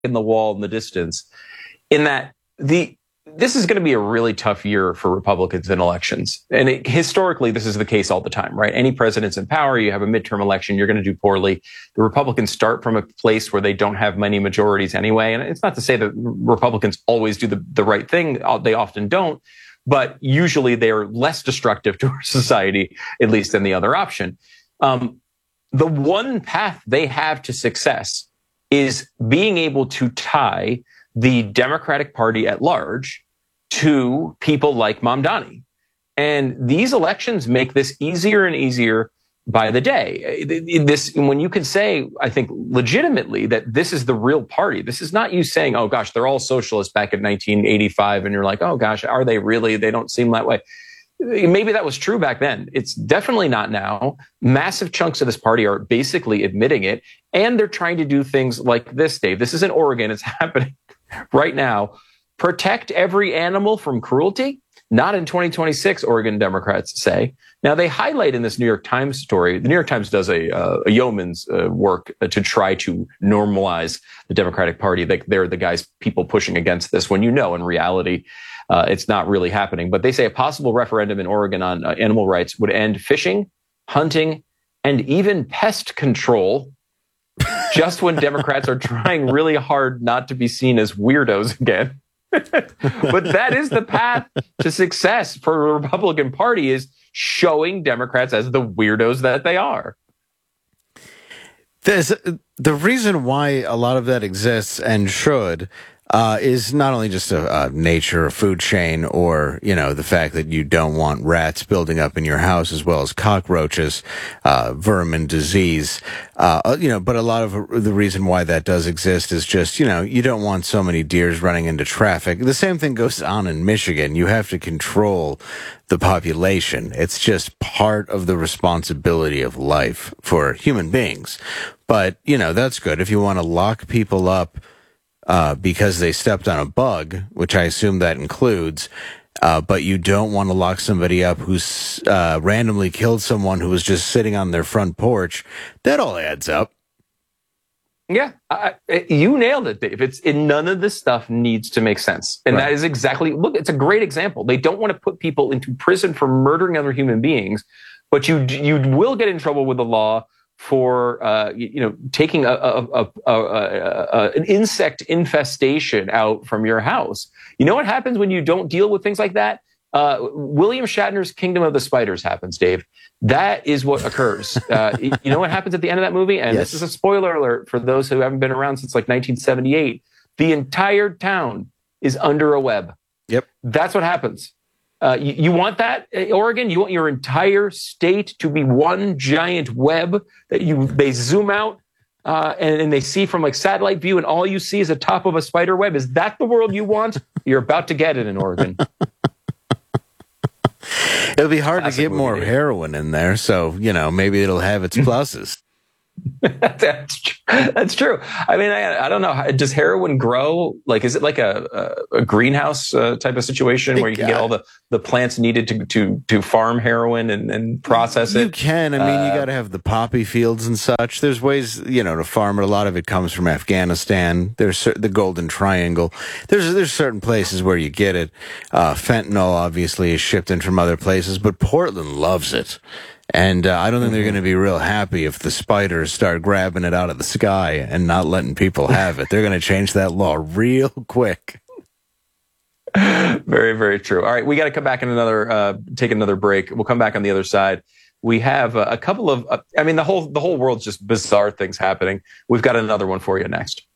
in the wall in the distance, in that this is going to be a really tough year for Republicans in elections. And historically, this is the case all the time, right? Any president's in power, you have a midterm election, you're going to do poorly. The Republicans start from a place where they don't have many majorities anyway. And it's not to say that Republicans always do the right thing. They often don't. But usually they are less destructive to our society, at least than the other option. The one path they have to success is being able to tie the Democratic Party at large to people like Mamdani. And these elections make this easier and easier by the day. When you can say, I think legitimately, that this is the real party. This is not you saying, oh gosh, they're all socialists back in 1985. And you're like, oh gosh, are they really? They don't seem that way. Maybe that was true back then. It's definitely not now. Massive chunks of this party are basically admitting it. And they're trying to do things like this, Dave. This is in Oregon. It's happening right now. Protect every animal from cruelty. Not in 2026, Oregon Democrats say. Now, they highlight in this New York Times story, the New York Times does a yeoman's work to try to normalize the Democratic Party. They're the guys, people pushing against this, when in reality, it's not really happening. But they say a possible referendum in Oregon on animal rights would end fishing, hunting, and even pest control, just when Democrats are trying really hard not to be seen as weirdos again. But that is the path to success for the Republican Party, is showing Democrats as the weirdos that they are. The reason why a lot of that exists and should is not only just a nature, a food chain, or, the fact that you don't want rats building up in your house, as well as cockroaches, vermin, disease, but a lot of the reason why that does exist is just, you don't want so many deers running into traffic. The same thing goes on in Michigan. You have to control the population. It's just part of the responsibility of life for human beings. But, that's good. If you want to lock people up because they stepped on a bug, which I assume that includes, but you don't want to lock somebody up who's randomly killed someone who was just sitting on their front porch, that all adds up. Yeah, you nailed it, Dave. None of this stuff needs to make sense. And That is exactly, look, it's a great example. They don't want to put people into prison for murdering other human beings, but you will get in trouble with the law for taking an insect infestation out from your house. You know what happens when you don't deal with things like that? William Shatner's Kingdom of the Spiders happens, Dave. That is what occurs. You know what happens at the end of that movie? And This is a spoiler alert for those who haven't been around since like 1978. The entire town is under a web. Yep. That's what happens. You want that, Oregon? You want your entire state to be one giant web that they zoom out and they see from like satellite view, and all you see is the top of a spider web? Is that the world you want? You're about to get it in Oregon. It'll be hard to get more heroin in there, so maybe it'll have its pluses. That's true. I mean, I don't know. Does heroin grow? Like, is it like a greenhouse type of situation where you can get all the plants needed to farm heroin and process it? You can. I mean, you got to have the poppy fields and such. There's ways, to farm it. A lot of it comes from Afghanistan. There's the Golden Triangle. There's certain places where you get it. Fentanyl obviously is shipped in from other places, but Portland loves it. And I don't think they're going to be real happy if the spiders start grabbing it out of the sky and not letting people have it. They're going to change that law real quick. Very, very true. All right, we got to come back and take another break. We'll come back on the other side. We have a couple of, the whole world's just bizarre things happening. We've got another one for you next.